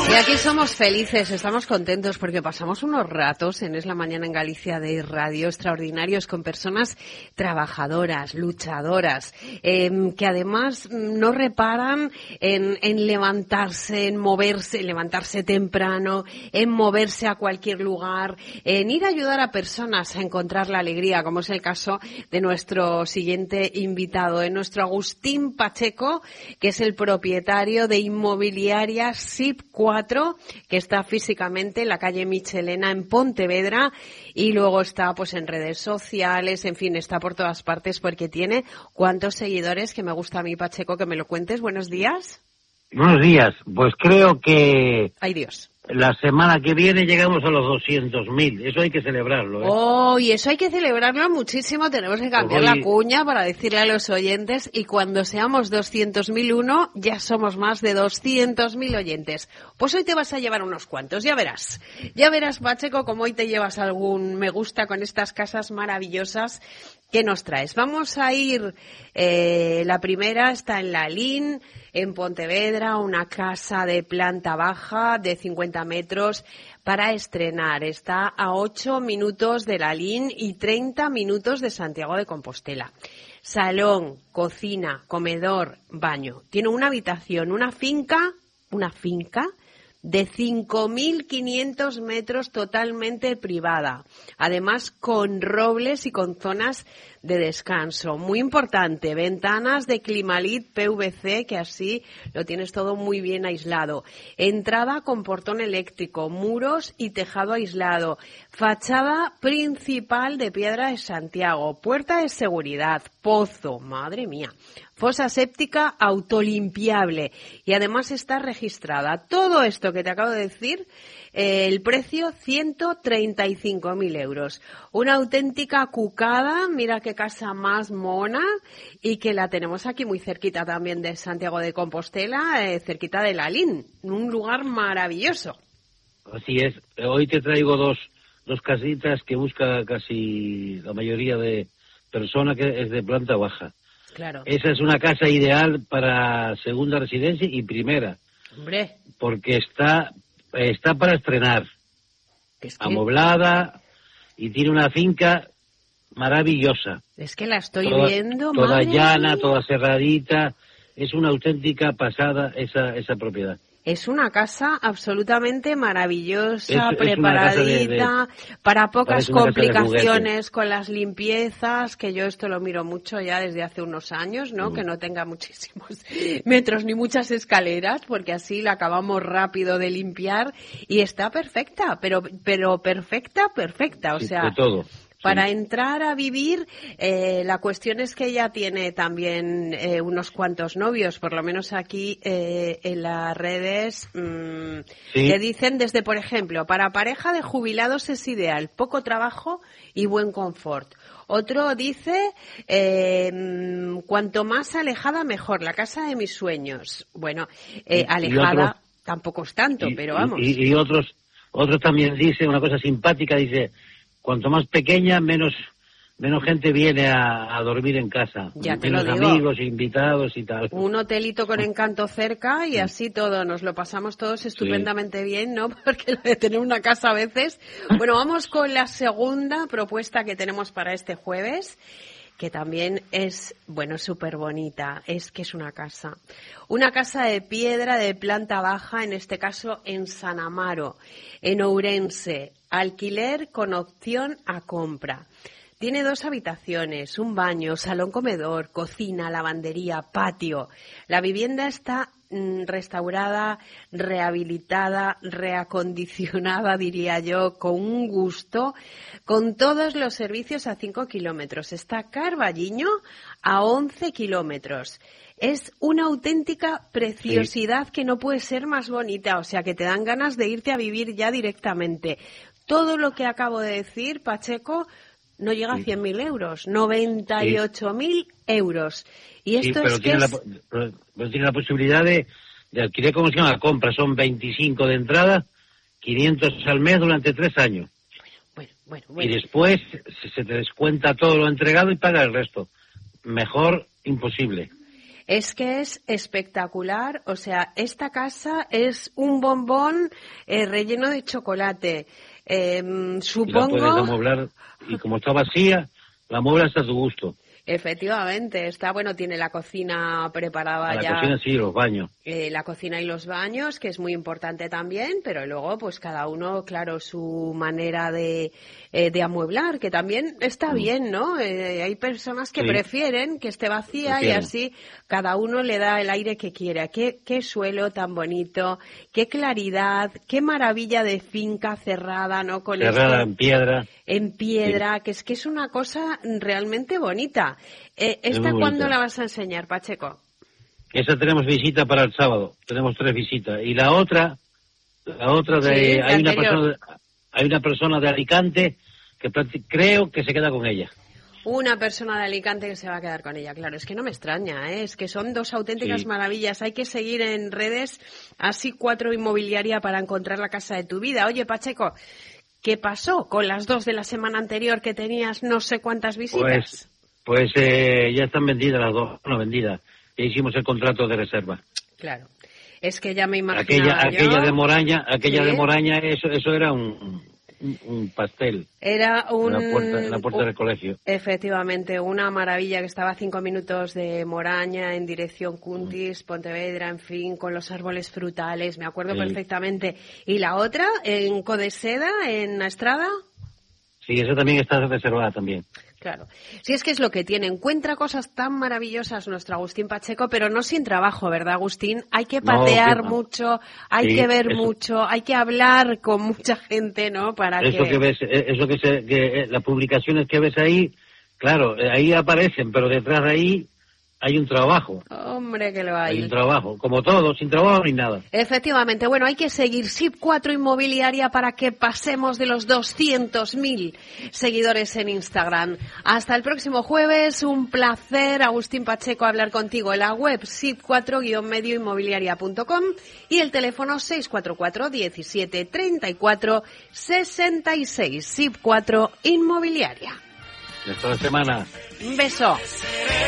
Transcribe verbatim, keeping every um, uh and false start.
Y aquí somos felices, estamos contentos porque pasamos unos ratos en Es la Mañana en Galicia de Radio extraordinarios con personas trabajadoras, luchadoras, eh, que además no reparan en, en levantarse, en moverse, en levantarse temprano, en moverse a cualquier lugar, en ir a ayudar a personas a encontrar la alegría, como es el caso de nuestro siguiente invitado, de nuestro Agustín Pacheco, que es el propietario de Inmobiliaria S I P cuatro, que está físicamente en la calle Michelena en Pontevedra y luego está pues en redes sociales, en fin, está por todas partes porque tiene cuántos seguidores, que me gusta a mí, Pacheco, que me lo cuentes. Buenos días. Buenos días. Pues creo que... ¡Ay, Dios! La semana que viene llegamos a los doscientos mil. Eso hay que celebrarlo, ¿eh? Oh, y eso hay que celebrarlo muchísimo. Tenemos que cambiar Pues hoy... la cuña para decirle a los oyentes, y cuando seamos doscientos mil uno, ya somos más de doscientos mil oyentes. Pues hoy te vas a llevar unos cuantos, ya verás. Ya verás, Pacheco, como hoy te llevas algún me gusta con estas casas maravillosas que nos traes. Vamos a ir, eh, la primera está en La Lin, en Pontevedra, una casa de planta baja de cincuenta metros para estrenar. Está a ocho minutos de La Lin y treinta minutos de Santiago de Compostela. Salón, cocina, comedor, baño. Tiene una habitación, una finca, una finca de cinco mil quinientos metros totalmente privada. Además, con robles y con zonas de descanso. Muy importante, ventanas de Climalit P V C, que así lo tienes todo muy bien aislado. Entrada con portón eléctrico, muros y tejado aislado. Fachada principal de piedra de Santiago. Puerta de seguridad, pozo, madre mía. Fosa séptica autolimpiable y además está registrada. Todo esto que te acabo de decir, eh, el precio ciento treinta y cinco mil euros. Una auténtica cucada, mira qué casa más mona, y que la tenemos aquí muy cerquita también de Santiago de Compostela, eh, cerquita de La Lin, un lugar maravilloso. Así es. Hoy te traigo dos, dos casitas que busca casi la mayoría de personas, que es de planta baja. Claro. Esa es una casa ideal para segunda residencia y primera. Hombre. Porque está, está para estrenar. Es que... amoblada y tiene una finca maravillosa. Es que la estoy toda, viendo, toda madre llana, mía. Toda cerradita. Es una auténtica pasada esa, esa propiedad. Es una casa absolutamente maravillosa, es, preparadita, es de, de, para pocas complicaciones con las limpiezas, que yo esto lo miro mucho ya desde hace unos años, ¿no? Mm. Que no tenga muchísimos metros ni muchas escaleras, porque así la acabamos rápido de limpiar y está perfecta, pero pero perfecta, perfecta, o sí, sea... de todo. Para sí. entrar a vivir, eh, la cuestión es que ella tiene también eh, unos cuantos novios, por lo menos aquí eh, en las redes, mmm, sí. que dicen desde, por ejemplo, para pareja de jubilados es ideal, poco trabajo y buen confort. Otro dice, eh, cuanto más alejada mejor, la casa de mis sueños. Bueno, eh, alejada otro, tampoco es tanto, y, pero vamos. Y, y otros, otros también dicen una cosa simpática, dice... Cuanto más pequeña, menos menos gente viene a, a dormir en casa. Ya te menos lo digo. Amigos, invitados y tal. Un hotelito con encanto cerca y así todo. Nos lo pasamos todos estupendamente sí. bien, ¿no? Porque lo de tener una casa a veces... Bueno, vamos con la segunda propuesta que tenemos para este jueves, que también es, bueno, súper bonita. Es que es una casa. Una casa de piedra de planta baja, en este caso en San Amaro, en Ourense. Alquiler con opción a compra. Tiene dos habitaciones, un baño, salón comedor, cocina, lavandería, patio. La vivienda está mm, restaurada, rehabilitada, reacondicionada, diría yo, con un gusto, con todos los servicios a cinco kilómetros. Está Carballiño a once kilómetros. Es una auténtica preciosidad sí. que no puede ser más bonita, o sea que te dan ganas de irte a vivir ya directamente. Todo lo que acabo de decir, Pacheco, no llega sí. a cien mil euros, noventa y ocho mil sí. euros. Y esto sí, pero es tiene que la, es... pero, pero tiene la posibilidad de, de alquiler como se llama compra, son veinticinco de entrada, quinientos al mes durante tres años. Bueno, bueno, bueno. Y después se, se te descuenta todo lo entregado y paga el resto. Mejor imposible. Es que es espectacular, o sea, esta casa es un bombón eh, relleno de chocolate. Eh, supongo... Y la puedes amueblar, y como está vacía, la amueblas a tu gusto. Efectivamente, está bueno, tiene la cocina preparada la ya. La cocina sí, los baños. Eh, la cocina y los baños, que es muy importante también, pero luego pues cada uno, claro, su manera de, eh, de amueblar, que también está mm. bien, ¿no? Eh, hay personas que sí. prefieren que esté vacía prefieren. Y así cada uno le da el aire que quiera. Qué, qué suelo tan bonito, qué claridad, qué maravilla de finca cerrada, ¿no? Con cerrada esto, en piedra. En piedra, sí. que es que es una cosa realmente bonita. Eh, ¿Esta cuándo la vas a enseñar, Pacheco? Esa tenemos visita para el sábado, tenemos tres visitas. Y la otra, la otra de, sí, hay una persona de, hay una persona de Alicante que creo que se queda con ella. Una persona de Alicante que se va a quedar con ella, claro, es que no me extraña, ¿eh? Es que son dos auténticas sí. maravillas. Hay que seguir en redes así cuatro inmobiliaria para encontrar la casa de tu vida. Oye, Pacheco, ¿qué pasó con las dos de la semana anterior que tenías no sé cuántas visitas? Pues, pues eh, ya están vendidas las dos, no vendidas. Ya hicimos el contrato de reserva. Claro, es que ya me imaginaba aquella, yo... aquella de Moraña, aquella ¿Sí? de Moraña, eso, eso era un, un, un pastel. Era un... En la puerta, en la puerta un, del colegio. Efectivamente, una maravilla que estaba a cinco minutos de Moraña, en dirección Cuntis, mm. Pontevedra, en fin, con los árboles frutales, me acuerdo sí. perfectamente. ¿Y la otra, en Codeseda, en la Estrada? Sí, eso también está reservada también. Claro. Si es que es lo que tiene. Encuentra cosas tan maravillosas nuestro Agustín Pacheco, pero no sin trabajo, ¿verdad, Agustín? Hay que patear no, no. mucho, hay sí, que ver eso. mucho, hay que hablar con mucha gente, ¿no? Para eso que... que ves, eso que, se, que las publicaciones que ves ahí, claro, ahí aparecen, pero detrás de ahí hay un trabajo. Hombre, que lo hay. Hay un trabajo, como todo, sin trabajo ni nada. Efectivamente, bueno, hay que seguir S I P cuatro Inmobiliaria para que pasemos de los doscientos mil seguidores en Instagram. Hasta el próximo jueves, un placer, Agustín Pacheco, hablar contigo en la web S I P cuatro guion medio inmobiliaria punto com y el teléfono seis cuatro cuatro, diecisiete, treinta y cuatro, sesenta y seis. S I P cuatro Inmobiliaria. Hasta la semana. Un beso.